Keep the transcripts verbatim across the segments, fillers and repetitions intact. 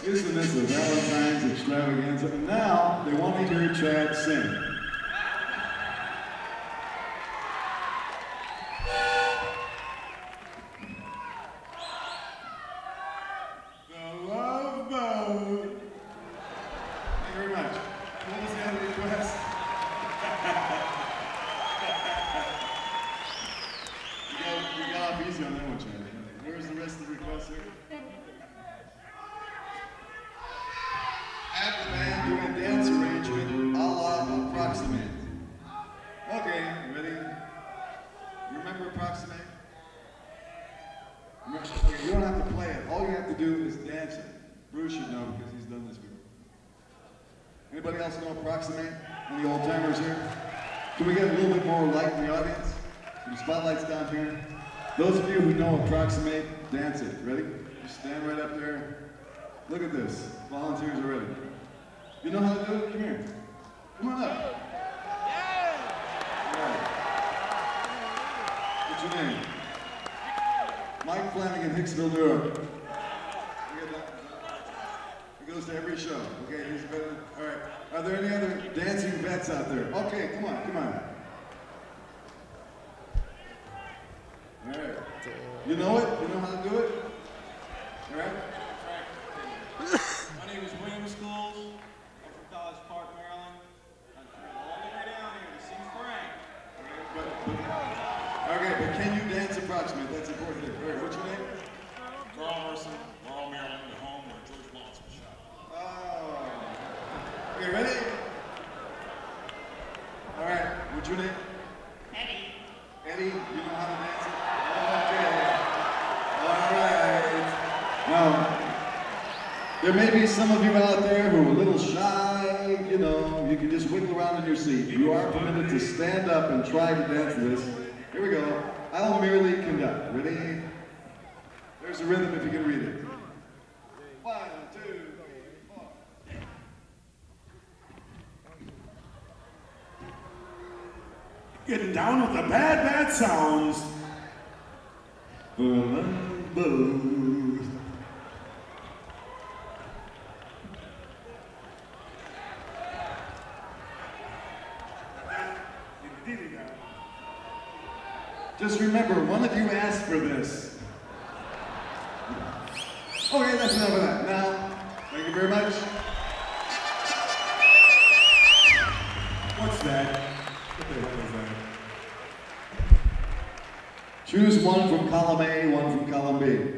Isn't this a Valentine's extravaganza? And now they want to hear Chad sing. The Love Boat. Thank you very much. What was the other request? you, got, you got off easy on that one, Chad. Where's the rest of the requests here? Have the band do a dance arrangement a la Approximate. Okay, ready? You remember Approximate? Remember, okay, you don't have to play it. All you have to do is dance it. Bruce should know because he's done this before. Anybody else know Approximate? Any old timers here? Can we get a little bit more light in the audience? Some spotlights down here. Those of you who know Approximate, dance it. Ready? Just stand right up there. Look at this. Volunteers are ready. You know how to do it? Come here. Come on up. Yeah. Right. What's your name? Mike Flanagan, Hicksville, New York. He goes to every show. Okay, he's better. All right. Are there any other dancing vets out there? Okay, come on, come on. All right. You know it? You know how to do it? All right. My name is William Schools. I'm from College Park, Maryland. I'm coming all the way down here to see Frank. But, but, okay, but can you dance Approximate? That's important. All right, what's your name? Carl Orson, Laurel, Maryland, the home where George Wallace was shot. Oh. Okay, ready? All right, what's your name? Eddie. Eddie, you know how to dance it? Okay. All right. Now, there may be some of you out there who are a little shy, you know, you can just wiggle around in your seat. You are permitted to stand up and try to dance this. Here we go. I'll merely conduct. Ready? There's a rhythm if you can read it. One, two, three, four. Getting down with the bad, bad sounds. Just remember, one of you asked for this. Okay, that's enough of that. Now, thank you very much. What's that? What the hell is that? Choose one from column A, one from column B.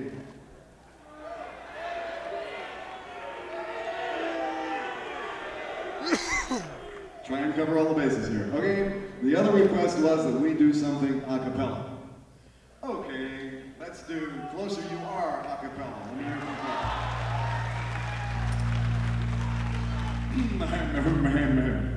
Try and cover all the bases here. Okay, the other request was that we do something a cappella. Okay, let's do Closer You Are a cappella. Let me hear it from you.